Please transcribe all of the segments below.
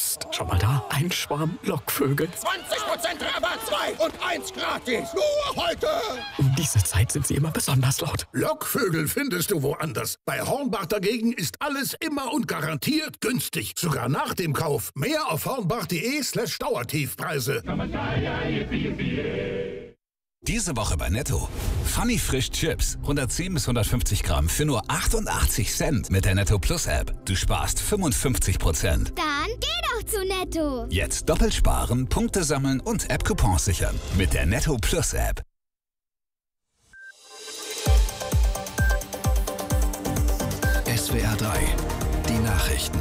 Psst. Schon mal da? Ein Schwarm Lockvögel. 20% Rabatt, 2 und 1 gratis. Nur heute. Um diese Zeit sind sie immer besonders laut. Lockvögel findest du woanders. Bei Hornbach dagegen ist alles immer und garantiert günstig. Sogar nach dem Kauf. Mehr auf hornbach.de/Dauertiefpreise. Diese Woche bei Netto. Funny Frisch Chips. 110 bis 150 Gramm für nur 88 Cent mit der Netto Plus App. Du sparst 55%. Dann geh doch zu Netto. Jetzt doppelt sparen, Punkte sammeln und App-Coupons sichern. Mit der Netto Plus App. SWR 3. Die Nachrichten.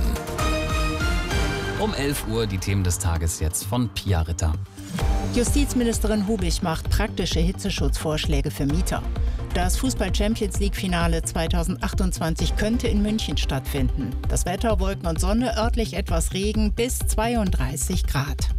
Um 11 Uhr die Themen des Tages jetzt von Pia Ritter. Justizministerin Hubich macht praktische Hitzeschutzvorschläge für Mieter. Das Fußball-Champions-League-Finale 2028 könnte in München stattfinden. Das Wetter, Wolken und Sonne, örtlich etwas Regen bis 32 Grad.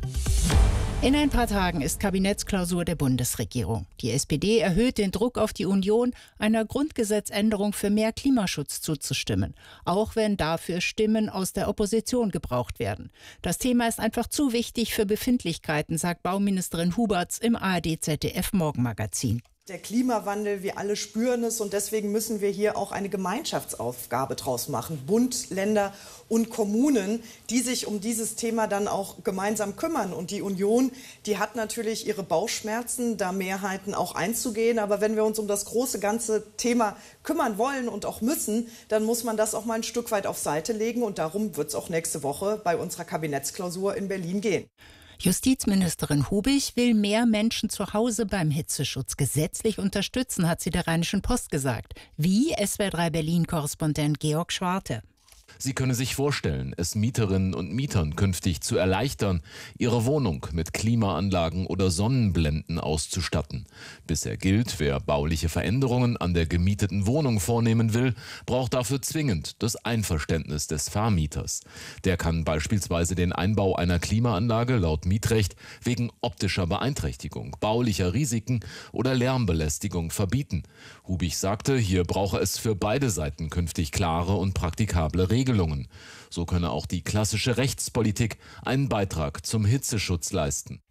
In ein paar Tagen ist Kabinettsklausur der Bundesregierung. Die SPD erhöht den Druck auf die Union, einer Grundgesetzänderung für mehr Klimaschutz zuzustimmen, auch wenn dafür Stimmen aus der Opposition gebraucht werden. Das Thema ist einfach zu wichtig für Befindlichkeiten, sagt Bauministerin Huberts im ARD-ZDF-Morgenmagazin. Der Klimawandel, wir alle spüren es und deswegen müssen wir hier auch eine Gemeinschaftsaufgabe draus machen. Bund, Länder und Kommunen, die sich um dieses Thema dann auch gemeinsam kümmern. Und die Union, die hat natürlich ihre Bauchschmerzen, da Mehrheiten auch einzugehen. Aber wenn wir uns um das große ganze Thema kümmern wollen und auch müssen, dann muss man das auch mal ein Stück weit auf Seite legen. Und darum wird es auch nächste Woche bei unserer Kabinettsklausur in Berlin gehen. Justizministerin Hubich will mehr Menschen zu Hause beim Hitzeschutz gesetzlich unterstützen, hat sie der Rheinischen Post gesagt. Wie? SWR3 Berlin-Korrespondent Georg Schwarte. Sie könne sich vorstellen, es Mieterinnen und Mietern künftig zu erleichtern, ihre Wohnung mit Klimaanlagen oder Sonnenblenden auszustatten. Bisher gilt, wer bauliche Veränderungen an der gemieteten Wohnung vornehmen will, braucht dafür zwingend das Einverständnis des Vermieters. Der kann beispielsweise den Einbau einer Klimaanlage laut Mietrecht wegen optischer Beeinträchtigung, baulicher Risiken oder Lärmbelästigung verbieten. Hubich sagte, hier brauche es für beide Seiten künftig klare und praktikable Regelungen. So könne auch die klassische Rechtspolitik einen Beitrag zum Hitzeschutz leisten.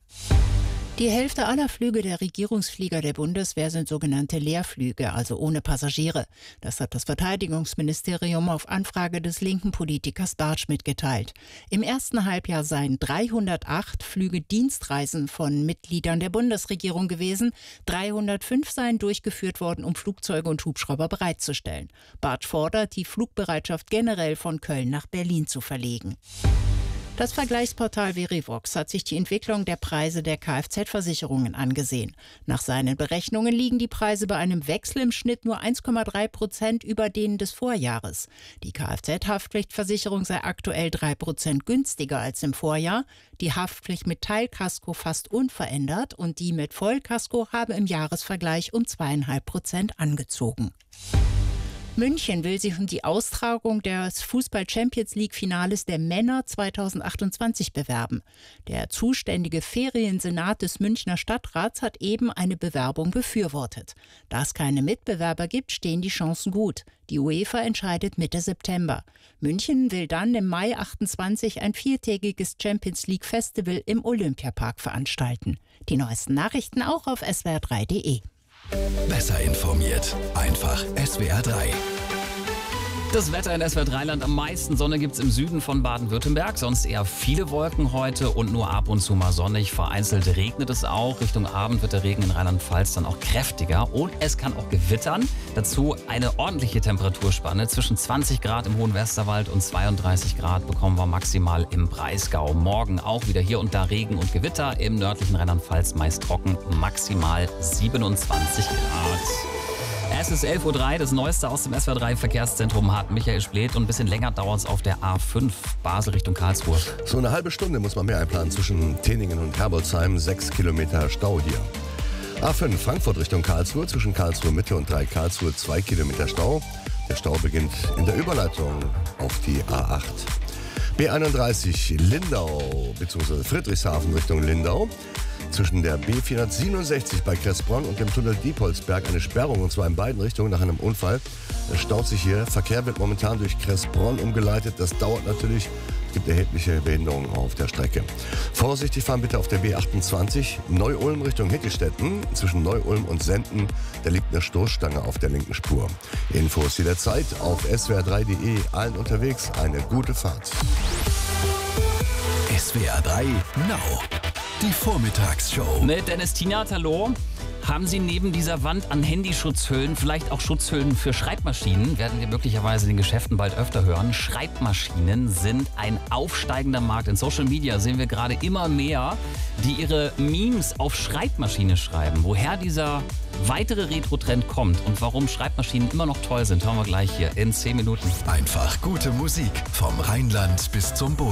Die Hälfte aller Flüge der Regierungsflieger der Bundeswehr sind sogenannte Leerflüge, also ohne Passagiere. Das hat das Verteidigungsministerium auf Anfrage des linken Politikers Bartsch mitgeteilt. Im ersten Halbjahr seien 308 Flüge Dienstreisen von Mitgliedern der Bundesregierung gewesen. 305 seien durchgeführt worden, um Flugzeuge und Hubschrauber bereitzustellen. Bartsch fordert, die Flugbereitschaft generell von Köln nach Berlin zu verlegen. Das Vergleichsportal Verivox hat sich die Entwicklung der Preise der Kfz-Versicherungen angesehen. Nach seinen Berechnungen liegen die Preise bei einem Wechsel im Schnitt nur 1,3% über denen des Vorjahres. Die Kfz-Haftpflichtversicherung sei aktuell 3% günstiger als im Vorjahr. Die Haftpflicht mit Teilkasko fast unverändert und die mit Vollkasko habe im Jahresvergleich um 2,5% angezogen. München will sich um die Austragung des Fußball-Champions-League-Finales der Männer 2028 bewerben. Der zuständige Feriensenat des Münchner Stadtrats hat eben eine Bewerbung befürwortet. Da es keine Mitbewerber gibt, stehen die Chancen gut. Die UEFA entscheidet Mitte September. München will dann im Mai 28 ein 4-tägiges Champions-League-Festival im Olympiapark veranstalten. Die neuesten Nachrichten auch auf swr3.de. Besser informiert. Einfach SWR 3. Das Wetter in SWR3-Land: am meisten Sonne gibt es im Süden von Baden-Württemberg. Sonst eher viele Wolken heute und nur ab und zu mal sonnig. Vereinzelt regnet es auch. Richtung Abend wird der Regen in Rheinland-Pfalz dann auch kräftiger. Und es kann auch gewittern. Dazu eine ordentliche Temperaturspanne. Zwischen 20 Grad im Hohen Westerwald und 32 Grad bekommen wir maximal im Breisgau. Morgen auch wieder hier und da Regen und Gewitter. Im nördlichen Rheinland-Pfalz meist trocken. Maximal 27 Grad. Es ist 11.03 Uhr, das Neueste aus dem SWR3-Verkehrszentrum hat Michael Spleth und ein bisschen länger dauert es auf der A5 Basel Richtung Karlsruhe. So eine halbe Stunde muss man mehr einplanen zwischen Teningen und Herbolzheim, 6 Kilometer Stau hier. A5 Frankfurt Richtung Karlsruhe, zwischen Karlsruhe Mitte und 3 Karlsruhe 2 Kilometer Stau. Der Stau beginnt in der Überleitung auf die A8. B31 Lindau bzw. Friedrichshafen Richtung Lindau. Zwischen der B467 bei Kressbronn und dem Tunnel Diepholzberg eine Sperrung, und zwar in beiden Richtungen nach einem Unfall. Es staut sich hier. Verkehr wird momentan durch Kressbronn umgeleitet. Das dauert natürlich gibt erhebliche Behinderungen auf der Strecke. Vorsichtig fahren bitte auf der B28 Neu-Ulm Richtung Hettestetten. Zwischen Neu-Ulm und Senden, da liegt eine Stoßstange auf der linken Spur. Infos jederzeit auf swr3.de. Allen unterwegs eine gute Fahrt. SWR 3 Now. Die Vormittagsshow. Mit Dennis Tienert, hallo. Haben Sie neben dieser Wand an Handyschutzhüllen vielleicht auch Schutzhüllen für Schreibmaschinen? Werden wir möglicherweise in den Geschäften bald öfter hören. Schreibmaschinen sind ein aufsteigender Markt. In Social Media sehen wir gerade immer mehr, die ihre Memes auf Schreibmaschine schreiben. Woher dieser weitere Retro-Trend kommt und warum Schreibmaschinen immer noch toll sind, hören wir gleich hier in 10 Minuten. Einfach gute Musik vom Rheinland bis zum Bodensee.